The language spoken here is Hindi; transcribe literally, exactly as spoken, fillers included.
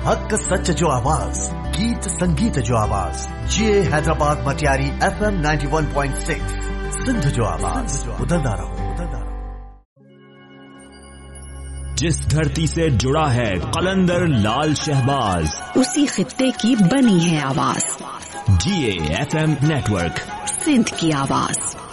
हक सच जो आवाज, गीत संगीत जो आवाज, ये Hyderabad Matiari F M ninety one point six Sindh जो आवाज, बदलता रहो। जिस धरती से जुड़ा है कलंदर लाल शहबाज, उसी खित्ते की बनी है आवाज। जी A F M network, Sindh की आवाज।